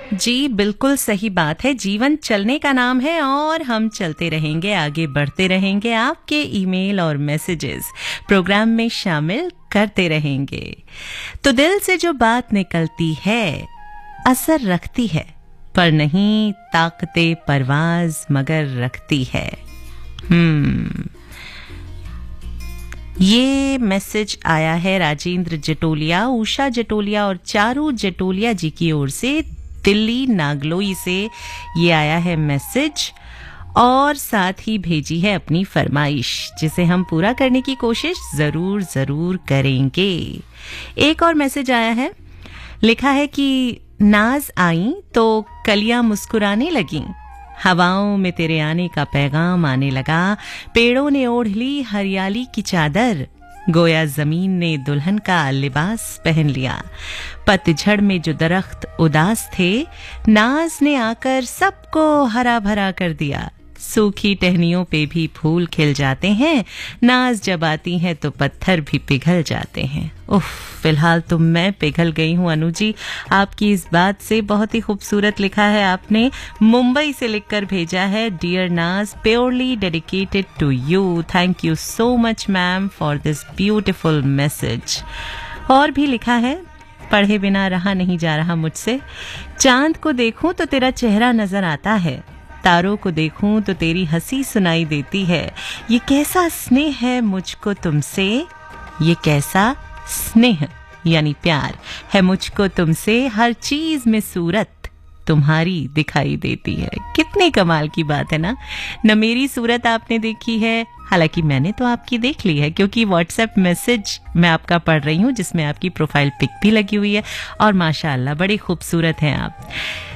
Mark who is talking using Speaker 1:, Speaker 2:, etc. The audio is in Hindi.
Speaker 1: जी बिल्कुल सही बात है। जीवन चलने का नाम है और हम चलते रहेंगे, आगे बढ़ते रहेंगे। आपके ईमेल और मैसेजेस प्रोग्राम में शामिल करते रहेंगे। तो दिल से जो बात निकलती है असर रखती है, पर नहीं ताकते परवाज मगर रखती है। ये मैसेज आया है राजेंद्र जटोलिया, उषा जटोलिया और चारू जटोलिया जी की ओर से। दिल्ली नागलोई से ये आया है मैसेज, और साथ ही भेजी है अपनी फरमाइश, जिसे हम पूरा करने की कोशिश जरूर करेंगे। एक और मैसेज आया है, लिखा है कि नाज आई तो कलियां मुस्कुराने लगी, हवाओं में तेरे आने का पैगाम आने लगा, पेड़ों ने ओढ़ ली हरियाली की चादर, गोया जमीन ने दुल्हन का लिबास पहन लिया। पतझड़ में जो दरख्त उदास थे, नाज ने आकर सबको हरा भरा कर दिया। सूखी टहनियों पे भी फूल खिल जाते हैं, नाज जब आती है तो पत्थर भी पिघल जाते हैं। उफ, फिलहाल तो मैं पिघल गई हूँ अनु जी आपकी इस बात से। बहुत ही खूबसूरत लिखा है आपने, मुंबई से लिखकर भेजा है। डियर नाज, purely dedicated to you. Thank you so much ma'am for this beautiful message. और भी लिखा है, पढ़े बिना रहा नहीं जा रहा मुझसे। चांद को देखूं तो तेरा चेहरा नजर आता है, तारों को देखूं तो तेरी हंसी सुनाई देती है। ये कैसा स्नेह है मुझको तुमसे, ये कैसा स्नेह यानी प्यार है मुझको तुमसे, हर चीज में सूरत तुम्हारी दिखाई देती है। कितने कमाल की बात है ना। न मेरी सूरत आपने देखी है, हालांकि मैंने तो आपकी देख ली है, क्योंकि व्हाट्सएप मैसेज मैं आपका पढ़ रही हूँ जिसमें आपकी प्रोफाइल पिक भी लगी हुई है, और माशाअल्लाह बड़ी खूबसूरत हैं आप।